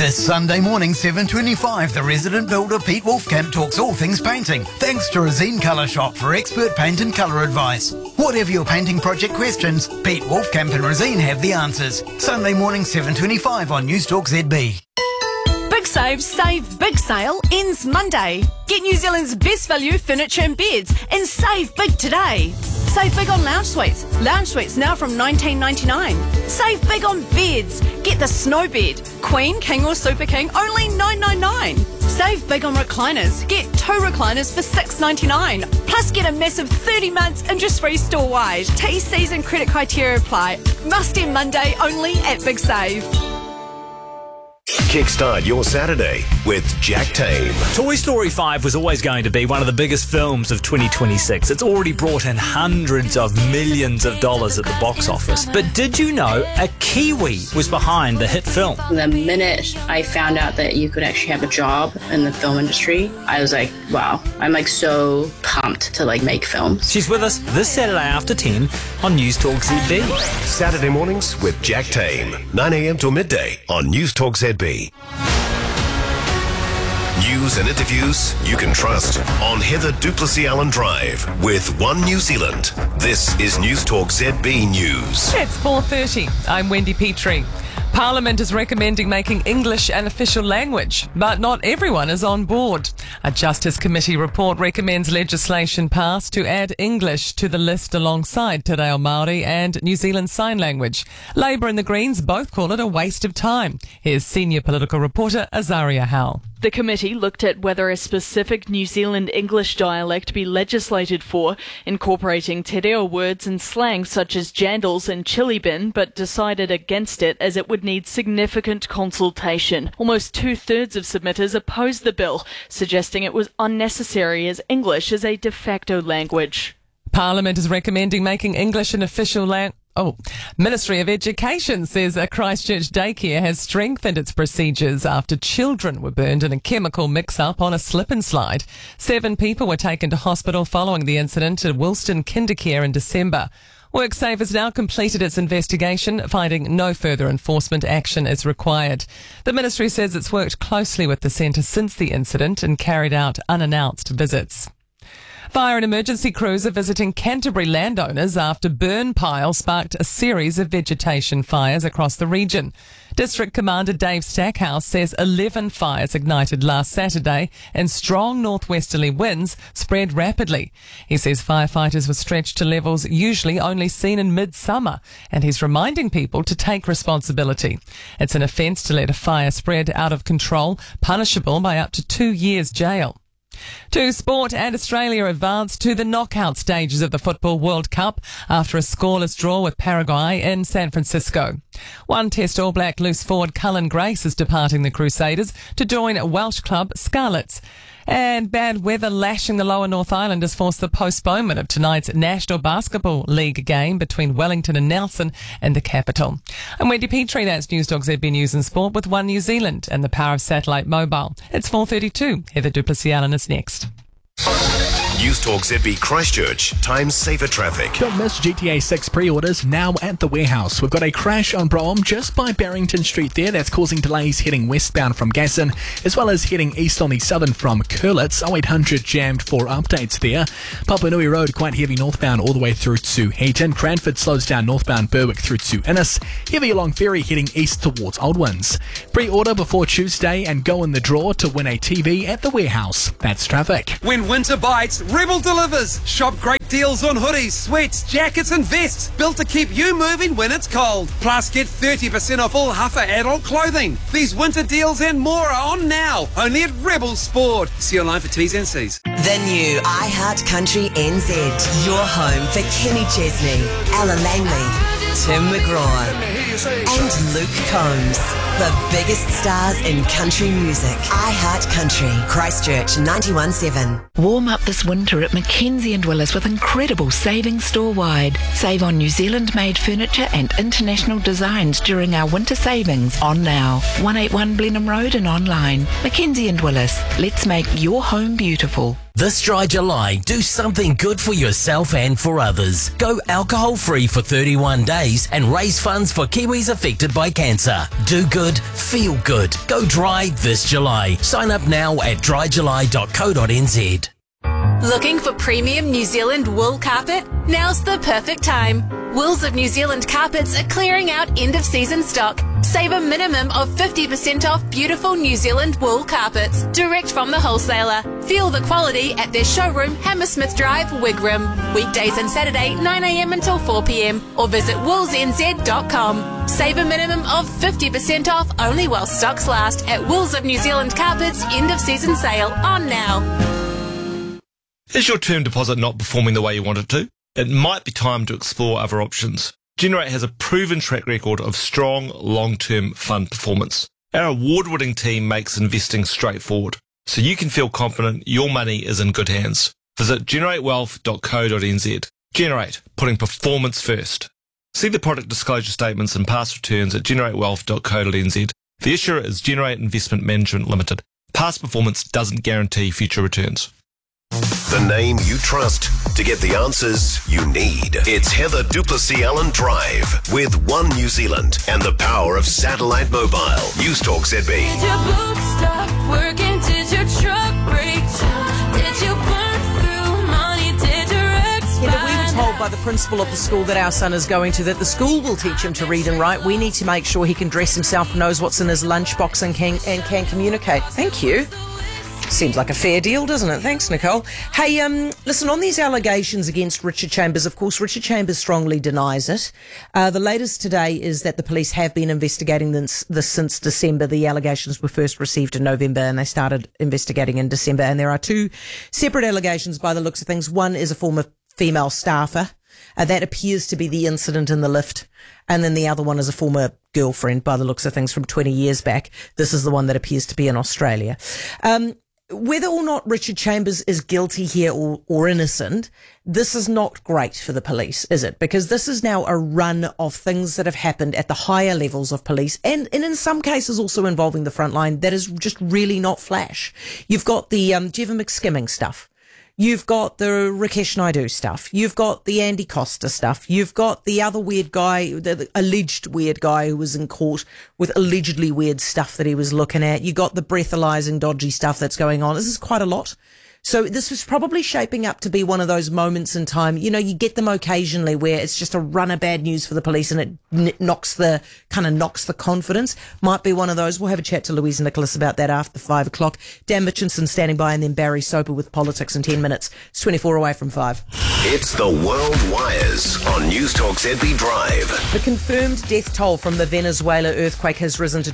This Sunday morning, 7:25, the resident builder Pete Wolfcamp talks all things painting, thanks to Resine Colour Shop for expert paint and colour advice. Whatever your painting project questions, Pete Wolfcamp and Resine have the answers. Sunday morning, 7:25 on Newstalk ZB. Big Save Big Sale ends Monday. Get New Zealand's best value furniture and beds and save big today. Save big on lounge suites. Lounge suites now from $19.99. Save big on beds. Get the snow bed, Queen, King or Super King, only $9.99. Save big on recliners. Get 2 recliners for $6.99. Plus get a massive 30 months interest-free store-wide. TCs and credit criteria apply. Must end Monday only at Big Save. Kickstart your Saturday with Jack Tame. Toy Story 5 was always going to be one of the biggest films of 2026. It's already brought in hundreds of millions of dollars at the box office. But did you know a Kiwi was behind the hit film? The minute I found out that you could actually have a job in the film industry, I was like, wow, I'm so pumped to make films. She's with us this Saturday after 10 on Newstalk ZB. Saturday mornings with Jack Tame, 9 a.m. till midday on Newstalk ZB. News and interviews you can trust on Heather Duplessis Allen Drive with One New Zealand. This is Newstalk ZB News. It's 4:30. I'm Wendy Petrie. Parliament is recommending making English an official language, but not everyone is on board. A Justice Committee report recommends legislation passed to add English to the list alongside Te Reo Māori and New Zealand Sign Language. Labour and the Greens both call it a waste of time. Here's senior political reporter Azaria Howe. The committee looked at whether a specific New Zealand English dialect be legislated for, incorporating te reo words and slang such as jandals and chili bin, but decided against it as it would need significant consultation. Almost 2/3 of submitters opposed the bill, suggesting it was unnecessary as English is a de facto language. Parliament is recommending making English an official language. Ministry of Education says a Christchurch daycare has strengthened its procedures after children were burned in a chemical mix-up on a slip and slide. 7 people were taken to hospital following the incident at Wilston Kindercare in December. WorkSafe has now completed its investigation, finding no further enforcement action is required. The ministry says it's worked closely with the centre since the incident and carried out unannounced visits. Fire and emergency crews are visiting Canterbury landowners after burn pile sparked a series of vegetation fires across the region. District Commander Dave Stackhouse says 11 fires ignited last Saturday and strong northwesterly winds spread rapidly. He says firefighters were stretched to levels usually only seen in midsummer, and he's reminding people to take responsibility. It's an offence to let a fire spread out of control, punishable by up to 2 years jail. To sport, and Australia advanced to the knockout stages of the Football World Cup after a scoreless draw with Paraguay in San Francisco. One Test All Black loose forward Cullen Grace is departing the Crusaders to join Welsh club Scarlets. And bad weather lashing the lower North Island has forced the postponement of tonight's National Basketball League game between Wellington and Nelson in the capital. I'm Wendy Petrie, that's Newstalk ZB News and Sport with One New Zealand and the power of satellite mobile. It's 4:32. Heather Duplessis Allen is next. Newstalk ZB Christchurch, times safer traffic. Don't miss GTA 6 pre-orders now at the warehouse. We've got a crash on Brougham just by Barrington Street there. That's causing delays heading westbound from Gasson, as well as heading east on the southern from Curlitz. 0800 jammed for updates there. Papanui Road quite heavy northbound all the way through to Heaton. Cranford slows down northbound Berwick through to Innis. Heavy along Ferry heading east towards Aldwins. Pre-order before Tuesday and go in the draw to win a TV at the warehouse. That's traffic. When winter bites, Rebel delivers. Shop great deals on hoodies, sweats, jackets and vests, built to keep you moving when it's cold. Plus get 30% off all Huffer adult clothing. These winter deals and more are on now, only at Rebel Sport. See online for T's and C's. The new iHeart Country NZ. Your home for Kenny Chesney, Ella Langley, Tim McGraw and Luke Combs. The biggest stars in country music. iHeart Country, Christchurch 91.7. Warm up this winter at Mackenzie & Willis with incredible savings store-wide. Save on New Zealand-made furniture and international designs during our winter savings on now. 181 Blenheim Road and online. Mackenzie & Willis. Let's make your home beautiful. This dry July, do something good for yourself and for others. Go alcohol-free for 31 days and raise funds for Kiwis affected by cancer. Do good, feel good. Go dry this July. Sign up now at dryjuly.co.nz. Looking for premium New Zealand wool carpet? Now's the perfect time. Wools of New Zealand Carpets are clearing out end-of-season stock. Save a minimum of 50% off beautiful New Zealand wool carpets, direct from the wholesaler. Feel the quality at their showroom, Hammersmith Drive, Wigram. Weekdays and Saturday, 9 a.m. until 4 p.m. or visit woolsnz.com. Save a minimum of 50% off only while stocks last at Wools of New Zealand Carpets end-of-season sale on now. Is your term deposit not performing the way you want it to? It might be time to explore other options. Generate has a proven track record of strong, long-term fund performance. Our award-winning team makes investing straightforward, so you can feel confident your money is in good hands. Visit generatewealth.co.nz. Generate, putting performance first. See the product disclosure statements and past returns at generatewealth.co.nz. The issuer is Generate Investment Management Limited. Past performance doesn't guarantee future returns. The name you trust to get the answers you need. It's Heather Duplessis Allen Drive with One New Zealand and the power of satellite mobile. News Talk ZB. Did your boots stop working? Did your truck break down? Did you burn through money? Did your ex? Heather, we were told by the principal of the school that our son is going to that the school will teach him to read and write. We need to make sure he can dress himself, knows what's in his lunchbox and can communicate. Thank you. Seems like a fair deal, doesn't it? Thanks, Nicole. Hey, listen, on these allegations against Richard Chambers, of course, Richard Chambers strongly denies it. The latest today is that the police have been investigating this since December. The allegations were first received in November and they started investigating in December. And there are two separate allegations by the looks of things. One is a former female staffer. That appears to be the incident in the lift. And then the other one is a former girlfriend by the looks of things from 20 years back. This is the one that appears to be in Australia. Whether or not Richard Chambers is guilty here or innocent, this is not great for the police, is it? Because this is now a run of things that have happened at the higher levels of police and in some cases also involving the front line that is just really not flash. You've got the Jeva McSkimming stuff. You've got the Rakesh Naidu stuff. You've got the Andy Costa stuff. You've got the other weird guy, the alleged weird guy who was in court with allegedly weird stuff that he was looking at. You got the breathalyzing dodgy stuff that's going on. This is quite a lot. So this was probably shaping up to be one of those moments in time. You know, you get them occasionally where it's just a run of bad news for the police and it knocks the confidence. Might be one of those. We'll have a chat to Louise Nicholas about that after 5 o'clock. Dan Mitchinson standing by and then Barry Soper with politics in 10 minutes. It's 24 away from 5. It's the World Wires on News Talk ZB Drive. The confirmed death toll from the Venezuela earthquake has risen to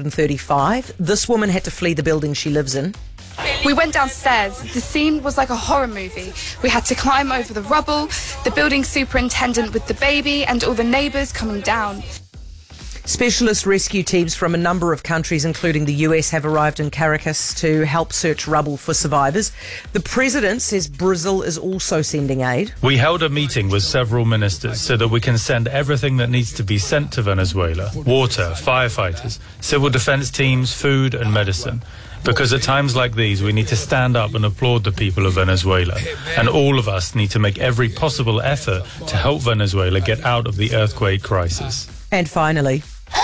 235. This woman had to flee the building she lives in. We went downstairs. The scene was like a horror movie. We had to climb over the rubble, the building superintendent with the baby, and all the neighbours coming down. Specialist rescue teams from a number of countries, including the US, have arrived in Caracas to help search rubble for survivors. The president says Brazil is also sending aid. We held a meeting with several ministers so that we can send everything that needs to be sent to Venezuela: water, firefighters, civil defense teams, food and medicine. Because at times like these, we need to stand up and applaud the people of Venezuela. And all of us need to make every possible effort to help Venezuela get out of the earthquake crisis. And finally,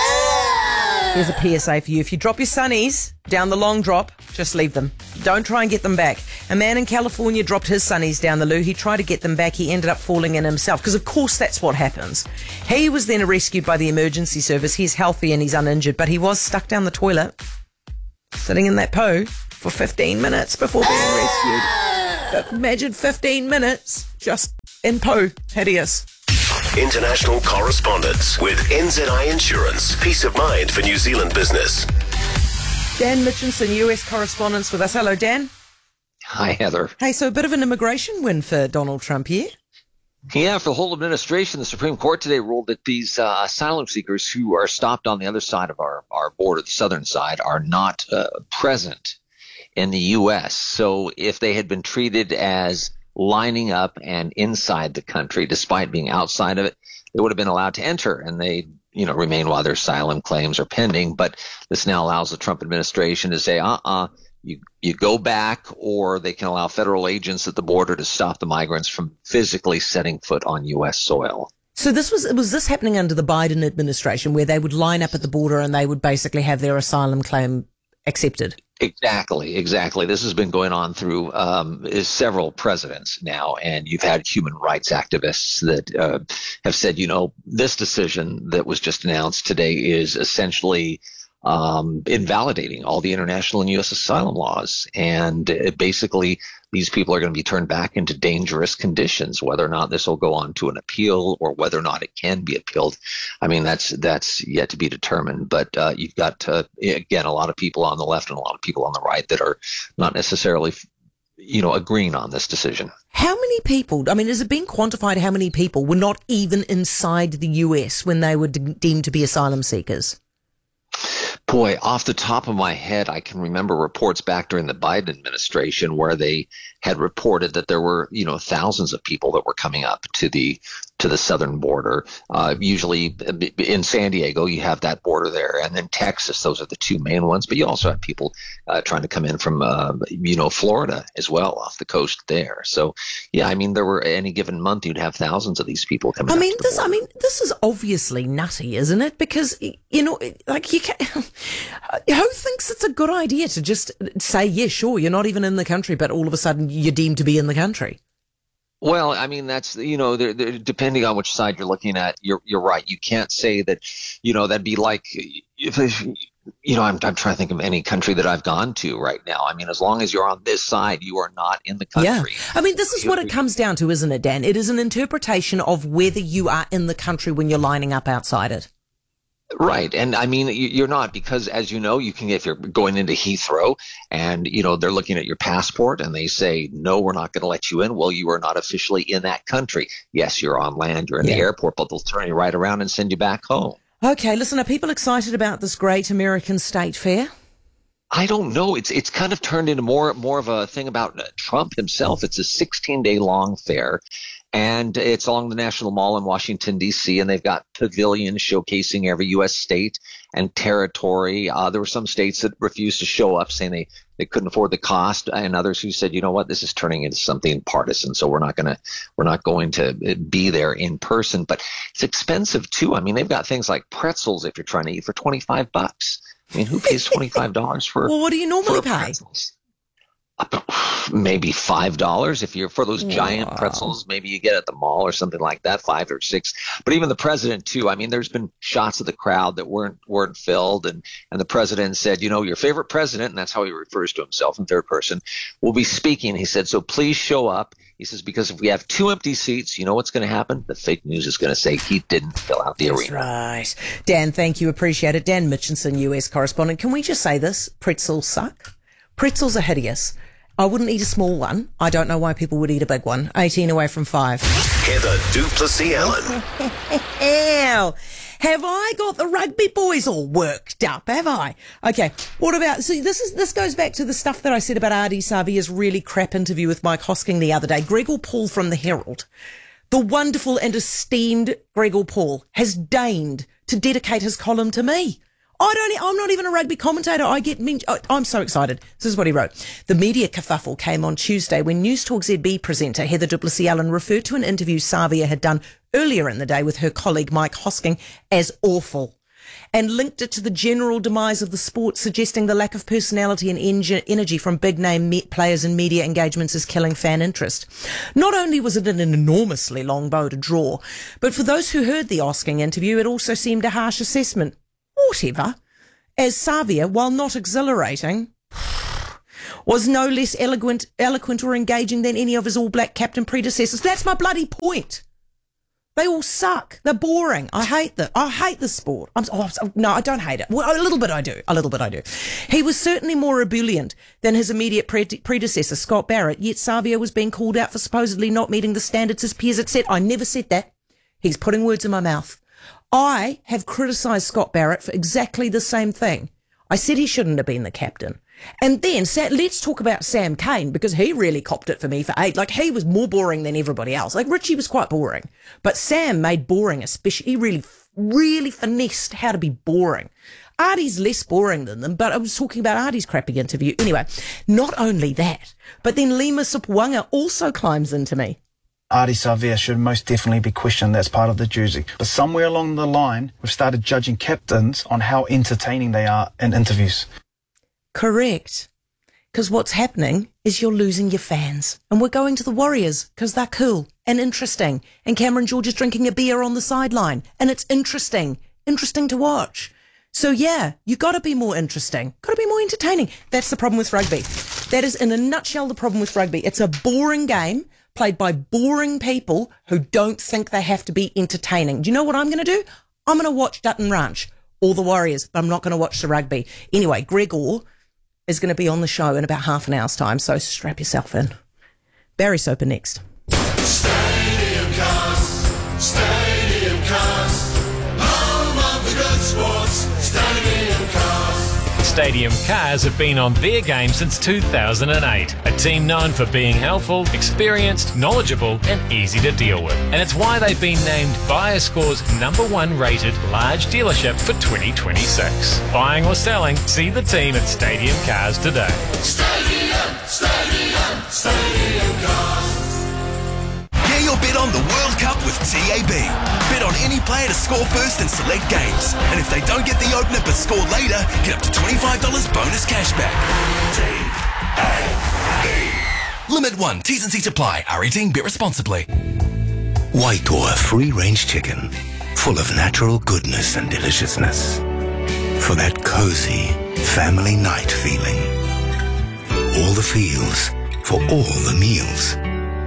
here's a PSA for you. If you drop your sunnies down the long drop, just leave them. Don't try and get them back. A man in California dropped his sunnies down the loo. He tried to get them back. He ended up falling in himself because, of course, that's what happens. He was then rescued by the emergency service. He's healthy and he's uninjured, but he was stuck down the toilet, sitting in that poo for 15 minutes before being rescued. Imagine 15 minutes just in poo. Hideous. International correspondence with NZI Insurance. Peace of mind for New Zealand business. Dan Mitchinson, US correspondent with us. Hello, Dan. Hi, Heather. Hey, so a bit of an immigration win for Donald Trump here. Yeah, for the whole administration, the Supreme Court today ruled that these asylum seekers who are stopped on the other side of our border, the southern side, are not present in the U.S. So if they had been treated as lining up and inside the country, despite being outside of it, they would have been allowed to enter, and they, remain while their asylum claims are pending. But this now allows the Trump administration to say, You go back, or they can allow federal agents at the border to stop the migrants from physically setting foot on U.S. soil. So was this happening under the Biden administration, where they would line up at the border and they would basically have their asylum claim accepted? Exactly. This has been going on through several presidents now, and you've had human rights activists that have said, this decision that was just announced today is essentially invalidating all the international and U.S. asylum laws. And basically, these people are going to be turned back into dangerous conditions. Whether or not this will go on to an appeal, or whether or not it can be appealed, I mean, that's yet to be determined. But you've got, again, a lot of people on the left and a lot of people on the right that are not necessarily, agreeing on this decision. How many people, I mean, has it been quantified how many people were not even inside the U.S. when they were deemed to be asylum seekers? Boy, off the top of my head, I can remember reports back during the Biden administration where they had reported that there were, thousands of people that were coming up to the southern border. Usually in San Diego, you have that border there, and then Texas. Those are the two main ones. But you also have people trying to come in from, Florida as well, off the coast there. So, yeah, I mean, there were any given month you'd have thousands of these people coming. This is obviously nutty, isn't it? Because you can't. Who thinks it's a good idea to just say, yeah, sure, you're not even in the country, but all of a sudden you're deemed to be in the country? Well, I mean, that's, depending on which side you're looking at, you're right. You can't say that, that'd be like, I'm trying to think of any country that I've gone to right now. I mean, as long as you're on this side, you are not in the country. Yeah. I mean, this is what it comes down to, isn't it, Dan? It is an interpretation of whether you are in the country when you're lining up outside it. Right. And I mean, you're not, because as you know, you can, if you're going into Heathrow and, they're looking at your passport and they say, no, we're not going to let you in. Well, you are not officially in that country. Yes, you're on land, you're in the airport, but they'll turn you right around and send you back home. Okay. Listen, are people excited about this great American state fair? I don't know. It's kind of turned into more of a thing about Trump himself. It's a 16-day long fair. And it's along the National Mall in Washington, D.C., and they've got pavilions showcasing every U.S. state and territory. There were some states that refused to show up, saying they couldn't afford the cost, and others who said, you know what, this is turning into something partisan, so we're not going to be there in person. But it's expensive too. I mean, they've got things like pretzels if you're trying to eat for $25. I mean, who pays $25 for? Well, what do you normally pay? Pretzels? Maybe $5 if you're for those giant pretzels. Maybe you get at the mall or something like that, $5 or $6. But even the president too. I mean, there's been shots of the crowd that weren't filled, and the president said, your favorite president, and that's how he refers to himself in third person, will be speaking. He said, so please show up. He says, because if we have 2 empty seats, you know what's going to happen? The fake news is going to say he didn't fill out the arena. Right. Dan, thank you. Appreciate it. Dan Mitchinson, US correspondent. Can we just say this? Pretzels suck. Pretzels are hideous. I wouldn't eat a small one. I don't know why people would eat a big one. 18 away from 5. Heather du Plessis-Allen. Have I got the rugby boys all worked up, have I? Okay, what about, so this goes back to the stuff that I said about Ardie Savia's really crap interview with Mike Hosking the other day. Gregor Paul from the Herald, the wonderful and esteemed Gregor Paul, has deigned to dedicate his column to me. I'm not even a rugby commentator. I'm so excited. This is what he wrote. The media kerfuffle came on Tuesday when News Talk ZB presenter Heather du Plessis-Allen referred to an interview Savia had done earlier in the day with her colleague Mike Hosking as awful, and linked it to the general demise of the sport, suggesting the lack of personality and energy from big-name players and media engagements is killing fan interest. Not only was it an enormously long bow to draw, but for those who heard the Hosking interview, it also seemed a harsh assessment. Whatever, as Savia, while not exhilarating, was no less eloquent or engaging than any of his All Black captain predecessors. That's my bloody point. They all suck. They're boring. I hate them. I hate the sport. No, I don't hate it. Well, a little bit I do. He was certainly more ebullient than his immediate predecessor, Scott Barrett, yet Savia was being called out for supposedly not meeting the standards his peers had set. I never said that. He's putting words in my mouth. I have criticised Scott Barrett for exactly the same thing. I said he shouldn't have been the captain. And then let's talk about Sam Cane, because he really copped it for me for 8. Like, he was more boring than everybody else. Like, Richie was quite boring, but Sam made boring especially. He really finessed how to be boring. Artie's less boring than them, but I was talking about Artie's crappy interview. Anyway, not only that, but then Lima Sipawanga also climbs into me. Ardie Savea should most definitely be questioned. That's part of the jersey. But somewhere along the line, we've started judging captains on how entertaining they are in interviews. Correct. Because what's happening is you're losing your fans. And we're going to the Warriors because they're cool and interesting. And Cameron George is drinking a beer on the sideline. And it's interesting. Interesting to watch. So yeah, you got to be more interesting. Got to be more entertaining. That's the problem with rugby. That is, in a nutshell, the problem with rugby. It's a boring game played by boring people who don't think they have to be entertaining. Do you know what I'm going to do? I'm going to watch Dutton Ranch or the Warriors, but I'm not going to watch the rugby. Anyway, Greg Orr is going to be on the show in about half an hour's time, so strap yourself in. Barry Soper next. Stadium Cast, home of the good sports, Stadium Cast. Stadium Cars have been on their game since 2008. A team known for being helpful, experienced, knowledgeable and easy to deal with. And it's why they've been named BuyerScore's #1 rated large dealership for 2026. Buying or selling, see the team at Stadium Cars today. Stadium Cast. Get your bet on the World Cup with TAB. Bet on any player to score first in select games. And if they don't get the opener but score later, get up to $25 bonus cashback. TAB. Limit 1. T's and C's apply. R18. Bet responsibly. Waitoa free-range chicken. Full of natural goodness and deliciousness. For that cozy family night feeling. All the feels for all the meals.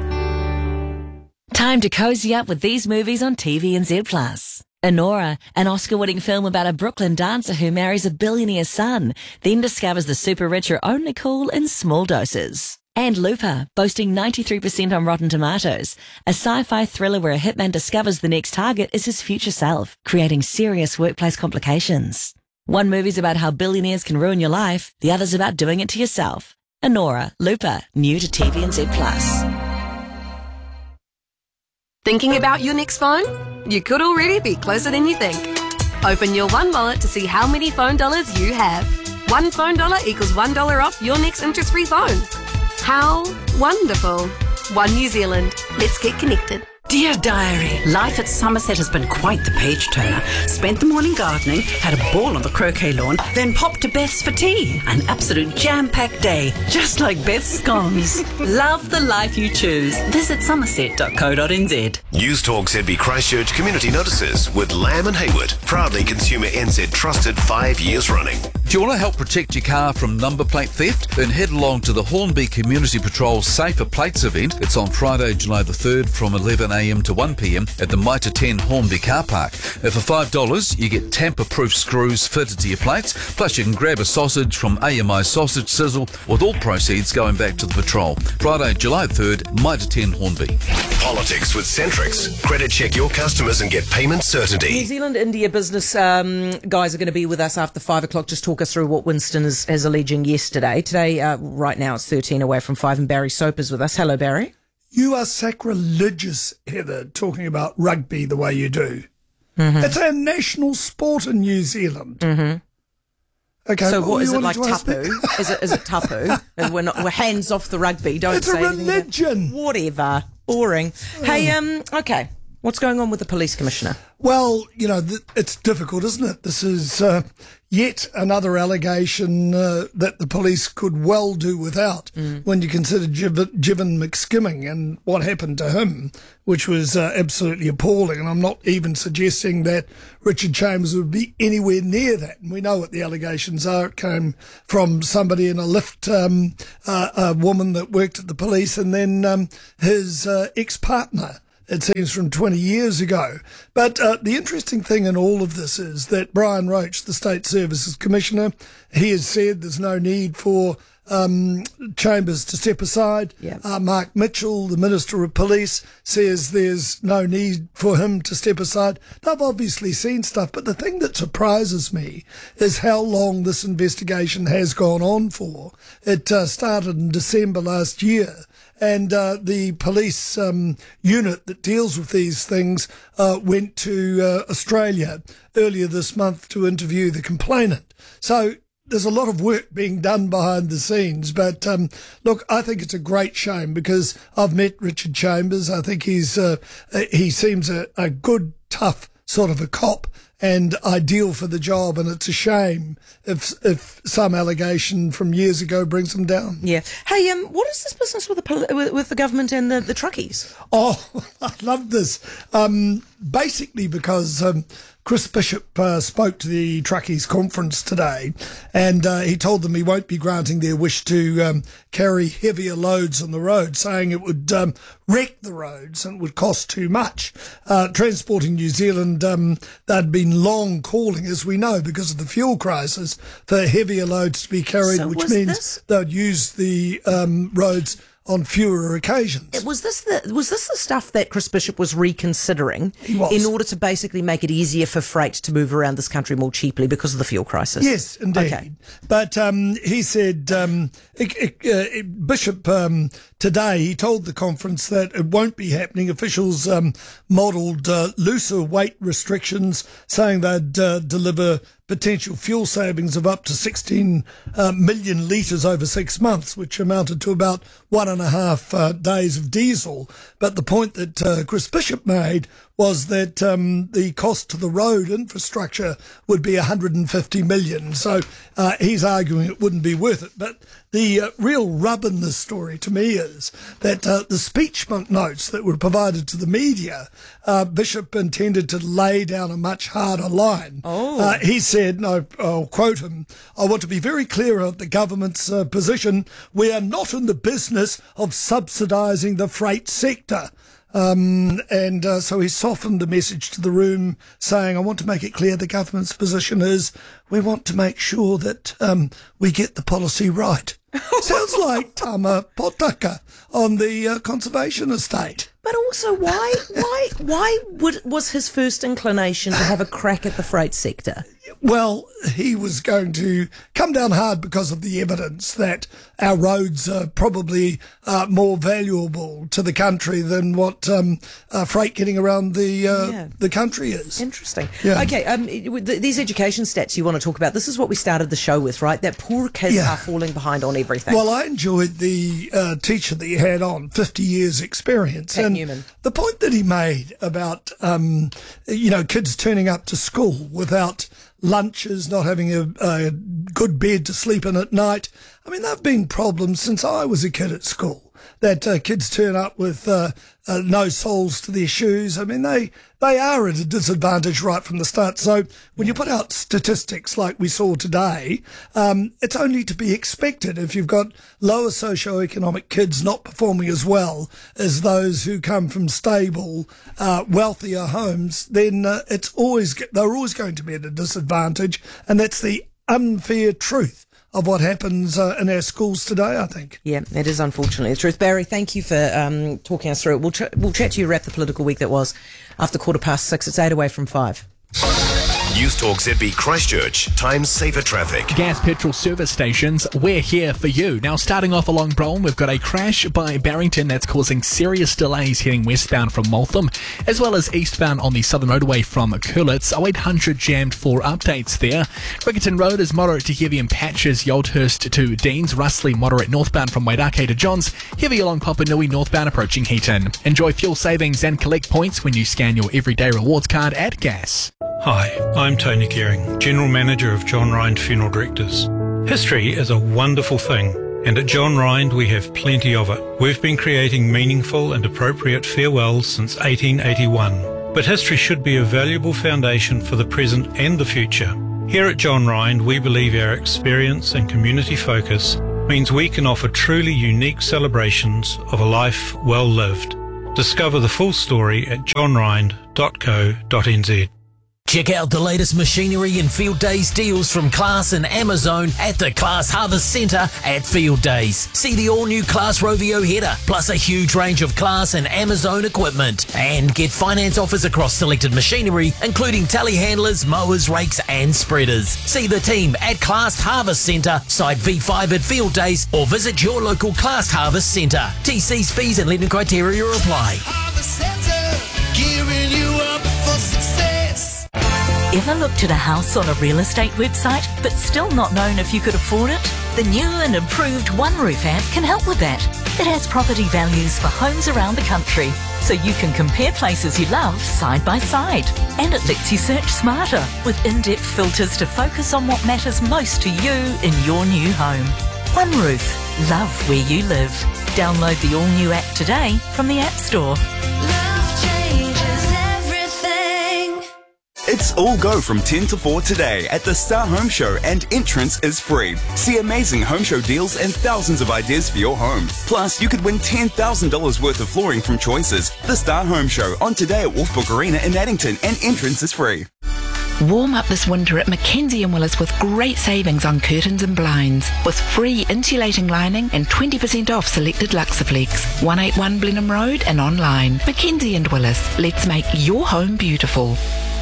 Time to cozy up with these movies on TVNZ+. Enora, an Oscar-winning film about a Brooklyn dancer who marries a billionaire's son, then discovers the super rich are only cool in small doses. And Looper, boasting 93% on Rotten Tomatoes, a sci-fi thriller where a hitman discovers the next target is his future self, creating serious workplace complications. One movie's about how billionaires can ruin your life, the other's about doing it to yourself. Enora, Looper, new to TVNZ+. Thinking about your next phone? You could already be closer than you think. Open your One Wallet to see how many phone dollars you have. One phone dollar equals $1 off your next interest-free phone. How wonderful. One New Zealand. Let's get connected. Dear Diary, life at Somerset has been quite the page-turner. Spent the morning gardening, had a ball on the croquet lawn, then popped to Beth's for tea. An absolute jam-packed day, just like Beth's scones. Love the life you choose. Visit somerset.co.nz. News Talk ZB Christchurch Community Notices with Lamb and Hayward. Proudly Consumer NZ trusted 5 years running. Do you want to help protect your car from number plate theft? Then head along to the Hornby Community Patrol Safer Plates event. It's on Friday, July the 3rd from 11 a.m. to 1 p.m. at the Mitre 10 Hornby car park. For $5, you get tamper-proof screws fitted to your plates, plus you can grab a sausage from AMI Sausage Sizzle, with all proceeds going back to the patrol. Friday, July 3rd, Mitre 10 Hornby. Politics with Centrix. Credit check your customers and get payment certainty. New Zealand India business guys are going to be with us after 5 o'clock. Just talk us through what Winston is alleging yesterday. Today, right now, it's 13 away from 5, and Barry Soper's with us. Hello, Barry. You are sacrilegious, Heather, talking about rugby the way you do. Mm-hmm. It's a national sport in New Zealand. Mm-hmm. Okay. So well, what is it, like to ask tapu? Is it tapu? And we're hands off the rugby. Don't It's say a anything religion. Whatever. Boring. Hey, okay. What's going on with the police commissioner? Well, you know, it's difficult, isn't it? This is yet another allegation that the police could well do without when you consider Jivan McSkimming and what happened to him, which was absolutely appalling. And I'm not even suggesting that Richard Chambers would be anywhere near that. And we know what the allegations are. It came from somebody in a lift, a woman that worked at the police, and then his ex-partner. It seems from 20 years ago. But the interesting thing in all of this is that Brian Roach, the State Services Commissioner, he has said there's no need for Chambers to step aside. Mark Mitchell, the Minister of Police, says there's no need for him to step aside. They've obviously seen stuff, but the thing that surprises me is how long this investigation has gone on for. It started in December last year. And the police unit that deals with these things went to Australia earlier this month to interview the complainant. So there's a lot of work being done behind the scenes. But look, I think it's a great shame because I've met Richard Chambers. I think he seems a good, tough sort of a cop and ideal for the job, and it's a shame if some allegation from years ago brings him down. Yeah. Hey, what is this business with the government and the truckies? Oh, I love this. Basically because Chris Bishop spoke to the truckies conference today, and he told them he won't be granting their wish to carry heavier loads on the road, saying it would wreck the roads and it would cost too much. Transporting New Zealand, they'd been long calling, as we know, because of the fuel crisis, for heavier loads to be carried, So which was means this- they'd use the roads on fewer occasions. Was this the stuff that Chris Bishop was reconsidering in order to basically make it easier for freight to move around this country more cheaply because of the fuel crisis? Yes, indeed. Okay. But he said, Bishop today, he told the conference that it won't be happening. Officials modelled looser weight restrictions, saying they'd deliver potential fuel savings of up to 16 million litres over 6 months, which amounted to about 1.5 days of diesel. But the point that Chris Bishop made was that the cost to the road infrastructure would be 150 million. So he's arguing it wouldn't be worth it. But the real rub in this story to me is that the speech notes that were provided to the media, Bishop intended to lay down a much harder line. He said, and I'll quote him, "I want to be very clear about the government's position. We are not in the business of subsidising the freight sector." So he softened the message to the room, saying, I want to make it clear the government's position is we want to make sure that we get the policy right. Sounds like Tama Potaka on the conservation estate. But also, why was his first inclination to have a crack at the freight sector? Well, he was going to come down hard because of the evidence that our roads are probably more valuable to the country than what freight getting around the country is. Interesting. Yeah. Okay, these education stats you want to talk about, this is what we started the show with, right? That poor kids are falling behind on everything. Well, I enjoyed the teacher that you had on, 50 years experience. Pat and Newman. The point that he made about, kids turning up to school without lunches, not having a good bed to sleep in at night. I mean, there have been problems since I was a kid at school, that kids turn up with no soles to their shoes. I mean, they are at a disadvantage right from the start. So when you put out statistics like we saw today, it's only to be expected. If you've got lower socioeconomic kids not performing as well as those who come from stable, wealthier homes, then they're always going to be at a disadvantage. And that's the unfair truth of what happens in our schools today, I think. Yeah, it is unfortunately the truth. Barry, thank you for talking us through it. We'll chat to you wrap the political week that was after 6:15. It's 8 away from 5. News Talk ZB Christchurch. Time saver traffic. Gas petrol service stations, we're here for you. Now, starting off along Broome, we've got a crash by Barrington that's causing serious delays heading westbound from Waltham, as well as eastbound on the Southern Motorway from Curlitz. 0800 jammed for updates there. Rickerton Road is moderate to heavy in patches, Yoldhurst to Deans. Russley moderate northbound from Waidake to Johns. Heavy along Papanui northbound approaching Heaton. Enjoy fuel savings and collect points when you scan your everyday rewards card at Gas. Hi, I'm Tony Kering, General Manager of John Rind Funeral Directors. History is a wonderful thing, and at John Rind we have plenty of it. We've been creating meaningful and appropriate farewells since 1881, but history should be a valuable foundation for the present and the future. Here at John Rind, we believe our experience and community focus means we can offer truly unique celebrations of a life well lived. Discover the full story at johnrind.co.nz. Check out the latest machinery and Field Days deals from Class and Amazon at the Class Harvest Centre at Field Days. See the all-new Class Rovio header, plus a huge range of Class and Amazon equipment. And get finance offers across selected machinery, including telehandlers, mowers, rakes and spreaders. See the team at Class Harvest Centre, site V5 at Field Days, or visit your local Class Harvest Centre. TC's fees and lending criteria apply. Gearing you up for success. Ever looked at a house on a real estate website but still not known if you could afford it? The new and improved One Roof app can help with that. It has property values for homes around the country, so you can compare places you love side by side. And it lets you search smarter with in-depth filters to focus on what matters most to you in your new home. One Roof. Love where you live. Download the all-new app today from the App Store. It's all go from 10 to 4 today at the Star Home Show, and entrance is free. See amazing home show deals and thousands of ideas for your home. Plus, you could win $10,000 worth of flooring from Choices. The Star Home Show on today at Wolfbrook Arena in Addington, and entrance is free. Warm up this winter at Mackenzie & Willis with great savings on curtains and blinds, with free insulating lining and 20% off selected Luxaflex. 181 Blenheim Road and online. Mackenzie & Willis. Let's make your home beautiful.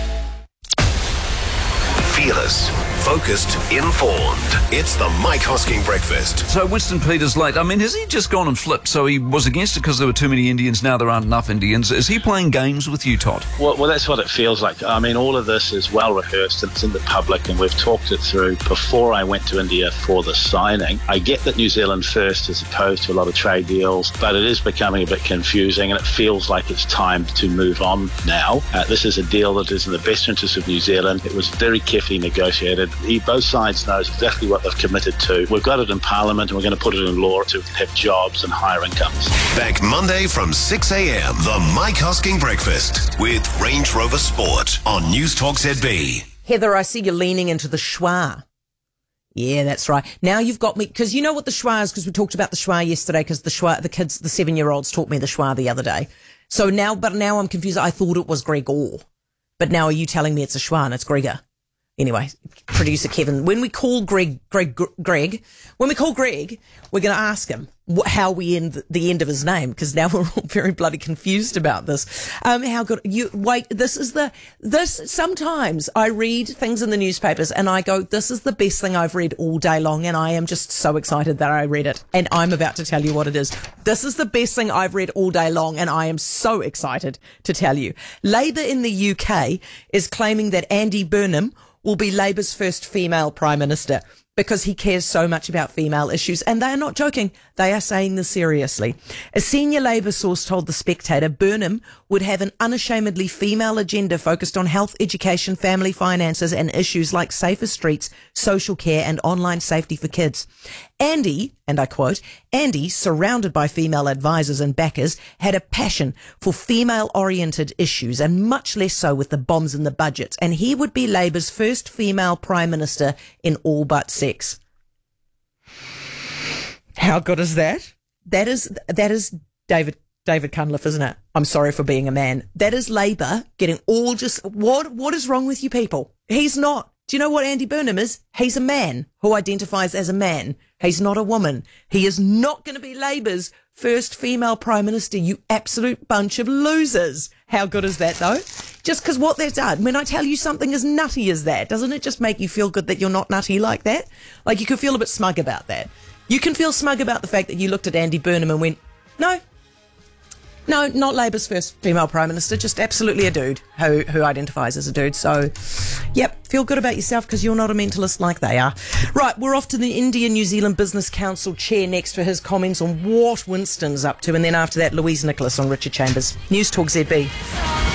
Fearless, focused, informed. It's the Mike Hosking Breakfast. So Winston Peters late. I mean, has he just gone and flipped? So he was against it because there were too many Indians, now there aren't enough Indians. Is he playing games with you, Todd? Well, that's what it feels like. I mean, all of this is well rehearsed and it's in the public, and we've talked it through before I went to India for the signing. I get that New Zealand first as opposed to a lot of trade deals, but it is becoming a bit confusing, and it feels like it's time to move on now. This is a deal that is in the best interest of New Zealand. It was very carefully negotiated. Both sides knows exactly what they've committed to. We've got it in Parliament, and we're going to put it in law to have jobs and higher incomes. Back Monday from 6 a.m. The Mike Hosking Breakfast with Range Rover Sport on News Talk ZB. Heather, I see you're leaning into the schwa. Yeah, that's right. Now you've got me, because you know what the schwa is, because we talked about the schwa yesterday, because the schwa, the kids, the 7-year-olds taught me the schwa the other day. So now I'm confused. I thought it was Gregor. But now are you telling me it's a schwa and it's Gregor? Anyway, producer Kevin, when we call Greg, we're going to ask him how we end the end of his name, because now we're all very bloody confused about this. How good sometimes I read things in the newspapers and I go, this is the best thing I've read all day long, and I am just so excited that I read it, and I'm about to tell you what it is. This is the best thing I've read all day long, and I am so excited to tell you. Labour in the UK is claiming that Andy Burnham will be Labour's first female Prime Minister because he cares so much about female issues. And they are not joking. They are saying this seriously. A senior Labour source told The Spectator Burnham would have an unashamedly female agenda focused on health, education, family finances and issues like safer streets, social care and online safety for kids. Andy, and I quote, Andy, surrounded by female advisors and backers, had a passion for female-oriented issues and much less so with the bombs in the budgets. And he would be Labour's first female Prime Minister in all but sex. How good is that? That is David Cunliffe, isn't it? I'm sorry for being a man. That is Labour getting all just, what is wrong with you people? He's not. Do you know what Andy Burnham is? He's a man who identifies as a man. He's not a woman. He is not going to be Labour's first female Prime Minister, you absolute bunch of losers. How good is that, though? Just because what they've done, when I tell you something as nutty as that, doesn't it just make you feel good that you're not nutty like that? Like, you can feel a bit smug about that. You can feel smug about the fact that you looked at Andy Burnham and went, no, not Labour's first female Prime Minister, just absolutely a dude who identifies as a dude. So, yep, feel good about yourself because you're not a mentalist like they are. Right, we're off to the India-New Zealand Business Council chair next for his comments on what Winston's up to. And then after that, Louise Nicholas on Richard Chambers. News Talk ZB.